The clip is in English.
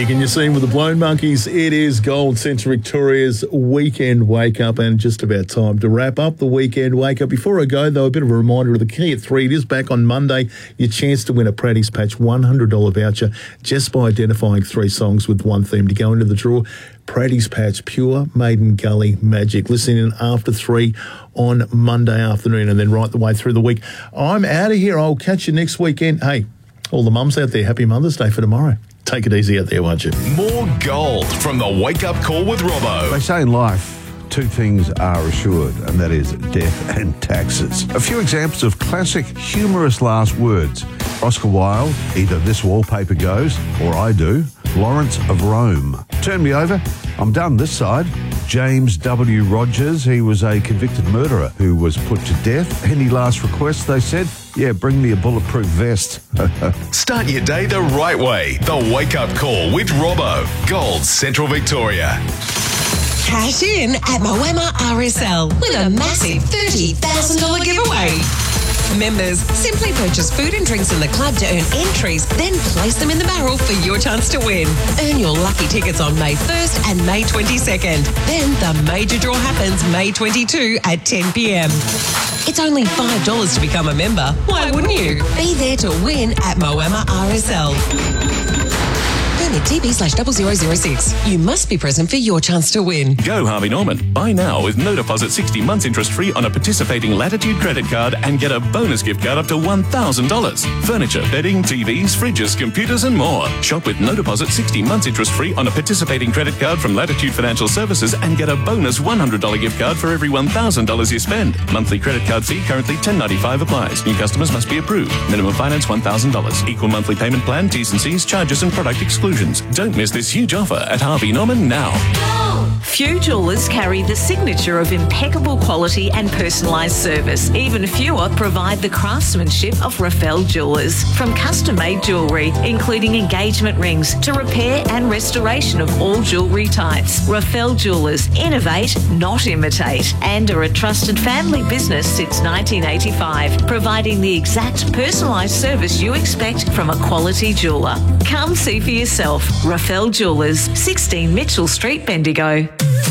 Can you see him with the Blown Monkeys? It is Gold Central Victoria's Weekend Wake Up, and just about time to wrap up the Weekend Wake Up. Before I go, though, a bit of a reminder of the key at 3. It is back on Monday. Your chance to win a Praddy's Patch $100 voucher just by identifying 3 songs with one theme to go into the draw. Praddy's Patch, Pure Maiden Gully Magic. Listen in after 3 on Monday afternoon and then right the way through the week. I'm out of here. I'll catch you next weekend. Hey, all the mums out there, happy Mother's Day for tomorrow. Take it easy out there, won't you? More gold from the Wake Up Call with Robbo. They say in life, 2 things are assured, and that is death and taxes. A few examples of classic humorous last words. Oscar Wilde, either this wallpaper goes or I do. Lawrence of Rome. Turn me over. I'm done this side. James W. Rogers, he was a convicted murderer who was put to death. Any last requests, they said? Yeah, bring me a bulletproof vest. Start your day the right way. The Wake Up Call with Robbo. Gold Central Victoria. Cash in at Moama RSL with a massive $30,000 giveaway. Members, simply purchase food and drinks in the club to earn entries, then place them in the barrel for your chance to win. Earn your lucky tickets on May 1st and May 22nd. Then the major draw happens May 22 at 10 p.m. It's only $5 to become a member. Why wouldn't you? Be there to win at Moama RSL. Permit TB/0006. You must be present for your chance to win. Go Harvey Norman. Buy now with no deposit 60 months interest free on a participating Latitude credit card and get a bonus gift card up to $1,000. Furniture, bedding, TVs, fridges, computers and more. Shop with no deposit 60 months interest free on a participating credit card from Latitude Financial Services and get a bonus $100 gift card for every $1,000 you spend. Monthly credit card fee currently $10.95 applies. New customers must be approved. Minimum finance $1,000. Equal monthly payment plan, T's and C's, charges and product exclusions. Don't miss this huge offer at Harvey Norman now. Few jewellers carry the signature of impeccable quality and personalised service. Even fewer provide the craftsmanship of Rafael Jewellers. From custom-made jewellery, including engagement rings, to repair and restoration of all jewellery types. Rafael Jewellers innovate, not imitate, and are a trusted family business since 1985, providing the exact personalised service you expect from a quality jeweller. Come see for yourself. Rafael Jewellers, 16 Mitchell Street, Bendigo.